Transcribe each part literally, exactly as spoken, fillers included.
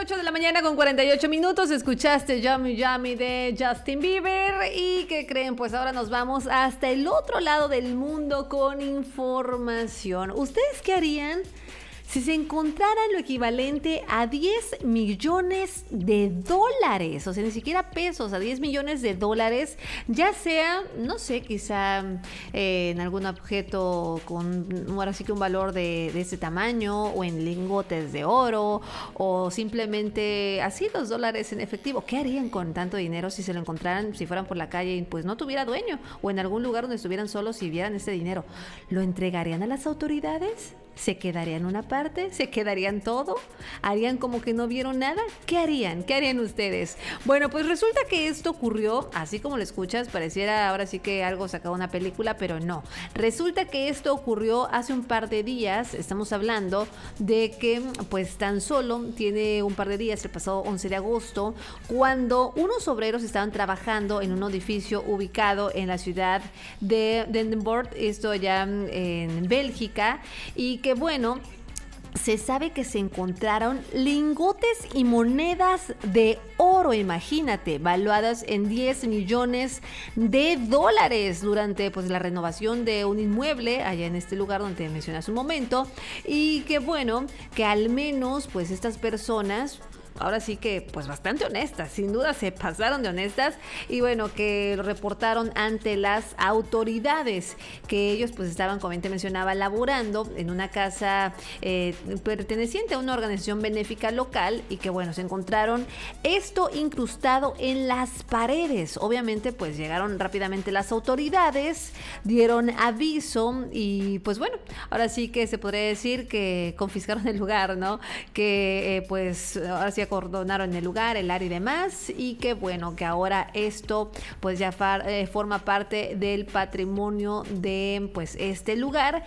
ocho de la mañana con cuarenta y ocho minutos. Escuchaste Yummy Yummy de Justin Bieber. ¿Y qué creen? Pues ahora nos vamos hasta el otro lado del mundo con información. ¿Ustedes qué harían si se encontraran lo equivalente a diez millones de dólares? O sea, ni siquiera pesos, a diez millones de dólares, ya sea, no sé, quizá eh, en algún objeto con, ahora sí que un valor de, de ese tamaño, o en lingotes de oro, o simplemente así los dólares en efectivo. ¿Qué harían con tanto dinero si se lo encontraran, si fueran por la calle y pues no tuviera dueño, o en algún lugar donde estuvieran solos y vieran ese dinero? ¿Lo entregarían a las autoridades? ¿Se quedarían una parte? ¿Se quedarían todo? ¿Harían como que no vieron nada? ¿Qué harían? ¿Qué harían ustedes? Bueno, pues resulta que esto ocurrió, así como lo escuchas, pareciera ahora sí que algo sacado de una película, pero no. Resulta que esto ocurrió hace un par de días. Estamos hablando de que pues tan solo tiene un par de días, el pasado once de agosto, cuando unos obreros estaban trabajando en un edificio ubicado en la ciudad de Denenburg, esto ya en Bélgica, y que que bueno, se sabe que se encontraron lingotes y monedas de oro, imagínate, valuadas en diez millones de dólares durante pues la renovación de un inmueble allá en este lugar donde te mencioné hace un momento. Y que bueno, que al menos pues estas personas, ahora sí que pues bastante honestas, sin duda se pasaron de honestas, y bueno, que lo reportaron ante las autoridades, que ellos pues estaban, como te mencionaba, laborando en una casa eh, perteneciente a una organización benéfica local, y que bueno, se encontraron esto incrustado en las paredes. Obviamente pues llegaron rápidamente las autoridades, dieron aviso y pues bueno, ahora sí que se podría decir que confiscaron el lugar, ¿no? Que eh, pues ahora sí acordonaron el lugar, el área y demás, y que bueno, que ahora esto pues ya far, eh, forma parte del patrimonio de pues este lugar,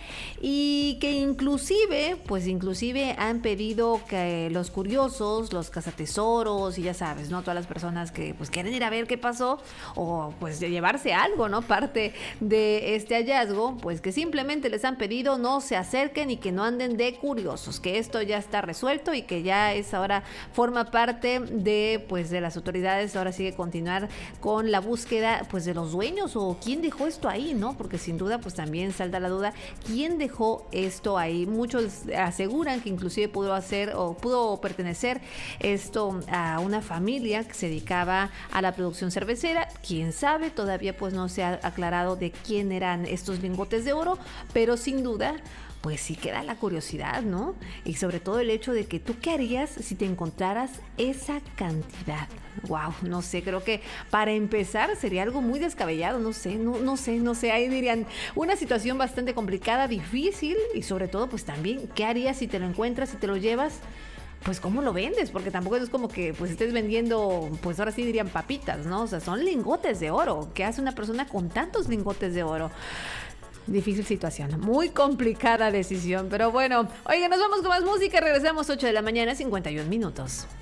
y que inclusive pues inclusive han pedido que los curiosos, los cazatesoros y ya sabes, ¿no? Todas las personas que pues quieren ir a ver qué pasó, o pues de llevarse algo, ¿no? Parte de este hallazgo, pues que simplemente les han pedido no se acerquen y que no anden de curiosos, que esto ya está resuelto y que ya es ahora forma parte de pues de las autoridades. Ahora sigue continuar con la búsqueda pues de los dueños, o quién dejó esto ahí, ¿no? Porque sin duda pues también salta la duda, ¿quién dejó esto ahí? Muchos aseguran que inclusive pudo hacer o pudo pertenecer esto a una familia que se dedicaba a la producción cervecera. Quién sabe, todavía pues no se ha aclarado de quién eran estos lingotes de oro, pero sin duda pues sí queda la curiosidad, ¿no? Y sobre todo el hecho de que tú qué harías si te encontraras esa cantidad. Wow, no sé, creo que para empezar sería algo muy descabellado, no sé, no, no sé, no sé, ahí dirían una situación bastante complicada, difícil, y sobre todo pues también, ¿qué harías si te lo encuentras, si te lo llevas? Pues cómo lo vendes, porque tampoco es como que pues estés vendiendo, pues ahora sí dirían papitas, ¿no? O sea, son lingotes de oro. ¿Qué hace una persona con tantos lingotes de oro? Difícil situación, muy complicada decisión, pero bueno, oigan, nos vamos con más música, regresamos ocho de la mañana, cincuenta y un minutos.